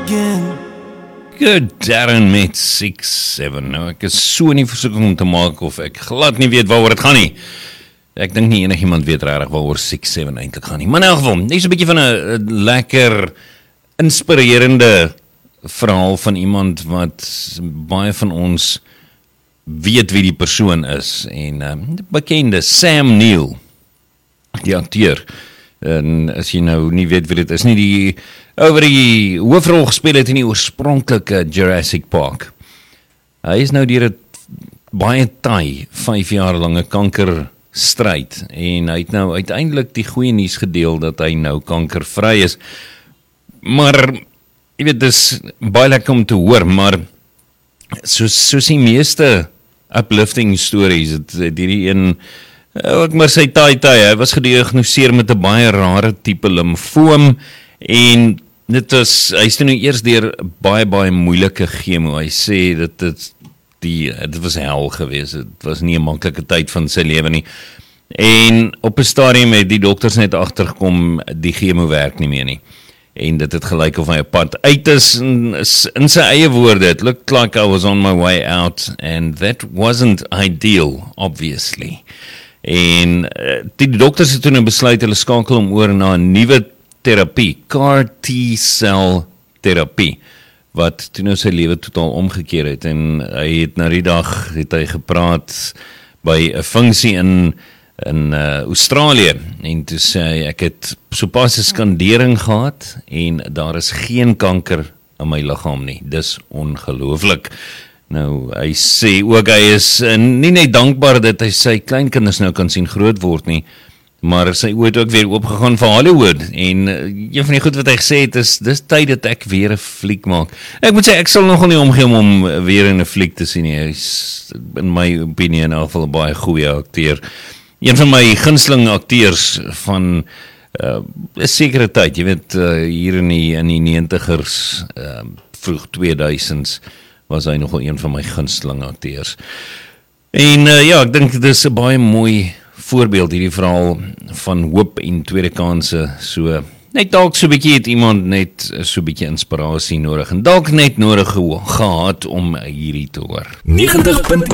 again. Good, Darren met 6-7. Nou, ek is so nie versoeking om te maak of ek glad nie weet waaroor het gaan nie. Ek dink nie enigiemand weet regtig waaroor 6-7 eintlik gaan nie. Maar in elk geval, dit is 'n bietjie van 'n lekker, inspirerende verhaal van iemand wat baie van ons weet wie die persoon is. En die bekende Sam Neill, die akteur. En as jy nou nie weet wie dit is nie, die oor die hoofrol gespeel het in die oorspronklike Jurassic Park. Hy is nou deur 'n baie taai 5 jaar lange kankerstryd en hy het nou uiteindelik die goeie nuus gedeel dat hy nou kankervry is. Maar jy weet, dis baie lekker om te hoor, maar soos die meeste uplifting stories, het hierdie een ook maar sy taai, hy was gediagnoseer met 'n baie rare tipe limfoom en hy is nou eers deur baie moeilike chemo. Hy sê dit was hel geweest. Dit was nie 'n maklike tyd van sy lewe nie. En op 'n stadium het die dokters net agtergekom die chemo werk nie meer nie. En dit het gelyk of hy 'n pad uit is in sy eie woorde. It looked like I was on my way out and that wasn't ideal, obviously. En die dokters het toen besluit hulle skakel hom oor na 'n nuwe therapie, CAR T-cell therapie, wat toe nou sy lewe totaal omgekeer het. En hy het na die dag gepraat by 'n funksie in Australië en toe sê hy, ek het sopas 'n skandering gehad en daar is geen kanker in my liggaam nie. Dis ongelooflik. Nou, hy sê ook hy is nie net dankbaar dat hy sy kleinkinders nou kan sien groot word nie, maar sy oë het ook weer oopgegaan vir Hollywood en een van die goed wat hy gesê het is, dis tyd dat ek weer 'n fliek maak. Ek moet sê, ek sal nogal nie omgee om weer in 'n fliek te sien nie. Hy is in my opinie in elk geval 'n baie goeie akteur. Een van my gunsteling akteurs van 'n sekere tyd, jy weet, hier in die 90ers, vroeg 2000s, was hy nogal een van my gunsteling akteurs. En ek dink dit is 'n baie mooi voorbeeld, hierdie verhaal van hoop en tweede kanse. So, net dalk so 'n bietjie het iemand net so 'n bietjie inspirasie nodig en dalk net nodig gehad om hierdie te hoor. 90.1